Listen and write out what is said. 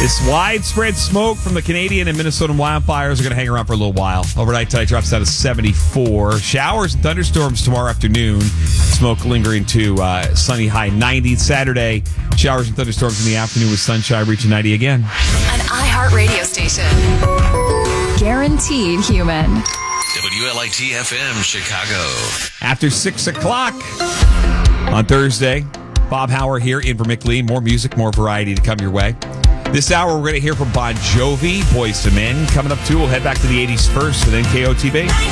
This widespread smoke from the Canadian and Minnesotan wildfires are going to hang around for a little while. Overnight tonight drops down to 74. Showers and thunderstorms tomorrow afternoon. Smoke lingering to sunny high 90. Saturday, showers and thunderstorms in the afternoon with sunshine reaching 90 again. An iHeart radio station. Guaranteed human. WLIT-FM, Chicago. After 6 o'clock on Thursday, Bob Hauer here in for Mick Lee. More music, more variety to come your way. This hour, we're going to hear from Bon Jovi, Boyz II Men. Coming up, too, we'll head back to the 80s first, and then KOTB.